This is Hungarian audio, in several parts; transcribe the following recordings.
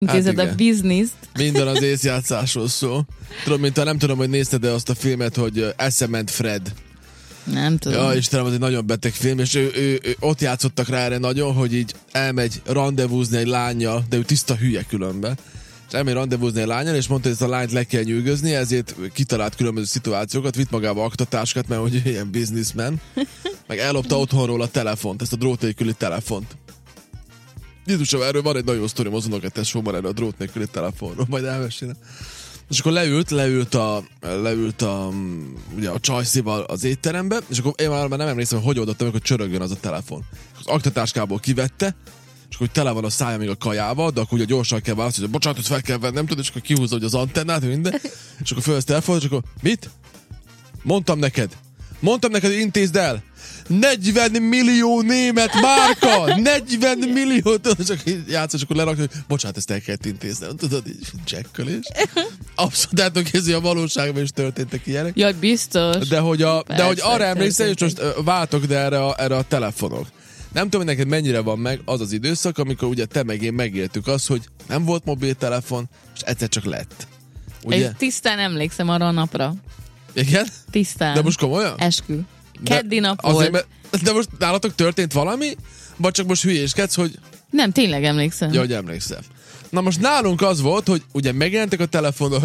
Intézed a bizniszt. Minden az észjátszásról szól. Nem tudom, hogy nézted-e azt a filmet, hogy Eszement Fred. Nem tudom. Ja, Istenem, az egy nagyon beteg film, és ő ott játszottak rá erre nagyon, hogy így elmegy randevúzni egy lánnyal, de ő tiszta hülye különben. És elmegy randevúzni egy lánnyal, és mondta, hogy ezt a lányt le kell nyűgözni, ezért kitalált különböző szituációkat, vitt magába aktatáskat, mert hogy ilyen businessman, meg ellopta otthonról a telefont, ezt a drót nélküli telefont. Jézusom, erről van egy nagyon sztorim az unokatesóban erről a drót nélküli telefonról, majd elmesélem. És akkor leült ugye a csajszéval az étterembe, és akkor én már nem emlékszem, hogy oldottam meg, hogy csörögjön az a telefon. Az aktatáskából kivette, és akkor tele van a szája még a kajával, de akkor ugye gyorsan kell válaszolni, hogy bocsánat, fel kell vennem, tudod, és akkor kihúzza hogy az antennát, minden, és akkor fölvesz telefon, és akkor mit? Mondtam neked, hogy intézd el! 40 millió német márka! 40 millió! És akkor játszol, és akkor lerakja, hogy bocsánat, ezt el kellett intéznem. Tudod, így csekkölés. Abszolút átokérzi a valóságban is történtek ilyenek. Jaj, biztos. De hogy arra emlékszel, és most váltok de erre a telefonok. Nem tudom, hogy neked mennyire van meg az az időszak, amikor ugye te meg én megéltük azt, hogy nem volt mobiltelefon, és egyszer csak lett. Ugye? Én tisztán emlékszem arra a napra. Igen? Tisztán. De most komolyan? Eskü. Keddi nap volt. De most nálatok történt valami? Vagy csak most hülyéskedsz, hogy... Nem, tényleg emlékszem. Ja, hogy emlékszem. Na most nálunk az volt, hogy ugye megjelentek a telefonok,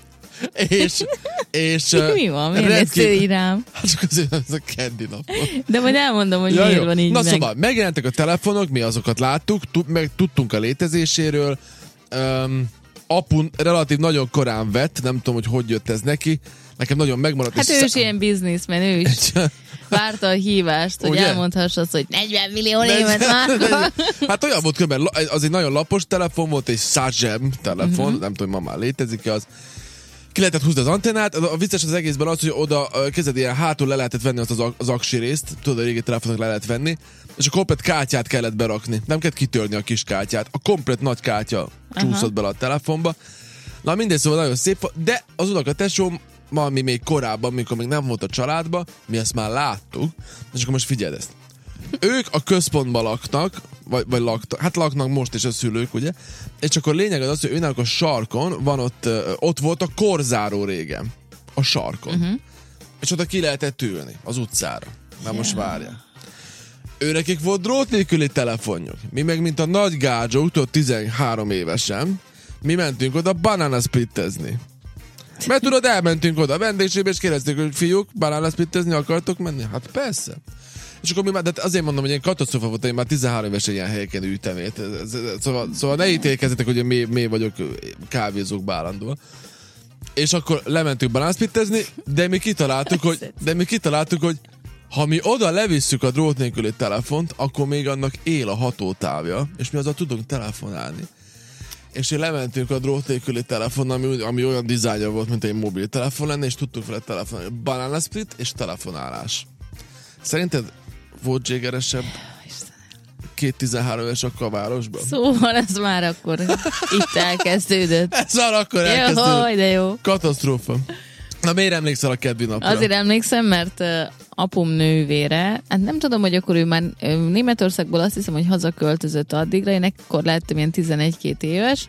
és mi van? Miért néztél rám? Hát csak azért ez a keddi nap volt. De majd elmondom, hogy miért van így. Na szóval, megjelentek a telefonok, mi azokat láttuk, meg tudtunk a létezéséről. Apun relatív nagyon korán vett, nem tudom, hogy jött ez neki. Nekem nagyon megmaradt. Hát ő is ilyen bizniszmen, ő is várta a hívást, hogy elmondhass azt, hogy 40 millió német márka. Hát olyan volt különben, az egy nagyon lapos telefon volt, egy Sagem telefon, nem tudom, hogy ma már létezik-e az. Ki lehetett húzni az antennát, a vicces az egészben az, hogy oda kezded ilyen hátul le lehetett venni azt az aksi részt, tudod, a régi telefonok le lehet venni, és a komplet kártyát kellett berakni. Nem kellett kitörni a kis kártyát. A komplet nagy kártya csúszott bele a telefonba. Na mindegy, szóval nagyon szép, de az unokatesóm mi még korábban, mikor még nem volt a családban, mi ezt már láttuk, és akkor most figyeld ezt. Ők a központban laknak, vagy laktak, hát laknak most is a szülők, ugye? És akkor lényeg az, hogy őnek a sarkon van ott volt a korzáró régen. A sarkon. És oda ki lehetett ülni, az utcára. Na most várjál. Őnekik volt drót nélküli telefonjuk. Mi meg, mint a nagy gádzsók, tudod, 13 évesen, mi mentünk oda banánaszplittezni. Mert tudod, elmentünk oda a vendégségbe, és kérdezték, hogy fiúk, banánaszplittezni akartok menni? Hát persze. És akkor mi már, de azért mondom, hogy én katasztrófa volt, én már 13 évesen ilyen helyeken ültem ét. Szóval ne ítélkezzetek, hogy én mély vagyok kávézókba állandóan. És akkor lementünk banánaszplittezni, de mi kitaláltuk, hogy ha mi oda levisszük a drót nélküli telefont, akkor még annak él a hatótávja, és mi azzal tudunk telefonálni. És én lementünk a drót nélküli telefon, ami olyan dizájnja volt, mint egy mobiltelefon lenne, és tudtunk vele telefonálni. Banánaszplit és telefonálás. Szerinted volt zségeresebb 2-13 évesakkal a városban? Szóval ez már akkor itt elkezdődött. Ez már akkor elkezdődött. Jó, de jó. Katasztrófa. Na miért emlékszel a keddi napra? Azért emlékszem, mert apum nővére, hát nem tudom, hogy akkor ő már Németországból azt hiszem, hogy hazaköltözött addigra, én ekkor lettem ilyen 11-2 éves,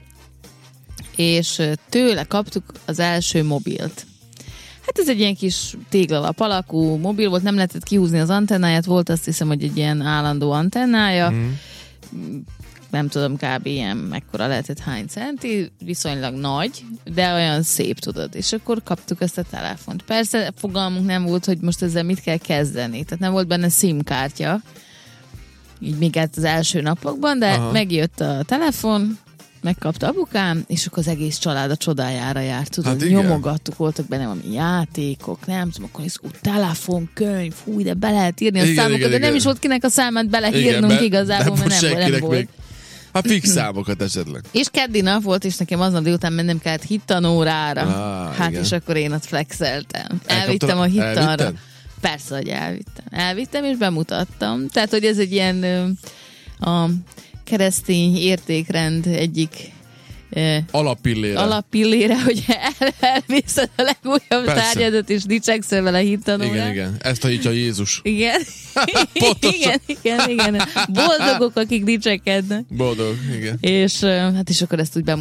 és tőle kaptuk az első mobilt. Hát ez egy ilyen kis téglalap alakú mobil volt, nem lehetett kihúzni az antennáját, volt azt hiszem, hogy egy ilyen állandó antennája, nem tudom, kb. Ilyen mekkora lehetett, hány centi, viszonylag nagy, de olyan szép, tudod. És akkor kaptuk ezt a telefont. Persze fogalmunk nem volt, hogy most ezzel mit kell kezdeni. Tehát nem volt benne SIM-kártya, így még az első napokban, de megjött a telefon, megkapta apukám, és akkor az egész család a csodájára járt, tudod, hát nyomogattuk, voltak benne valami játékok, nem tudom, akkor telefonkönyv, fúj, de be lehet írni a számokat, de nem is volt kinek a számát beleírnunk igazából, mert nem volt. Még. Hát fix számokat esetleg. És keddi nap volt, és nekem aznap délután mennem kellett hittanórára. Hát igen. És akkor én ott flexeltem. Elvittem a hittanra. Persze, hogy elvittem. Elvittem, és bemutattam. Tehát, hogy ez egy ilyen a keresztény értékrend egyik alappillére, hogy elviszed a legújabb tárgyadat, és dicsekszel vele hittanórán. Igen. Ezt tanítja Jézus. Igen. igen. Boldogok, akik dicsekednek. Boldog, igen. És hát és akkor ezt úgy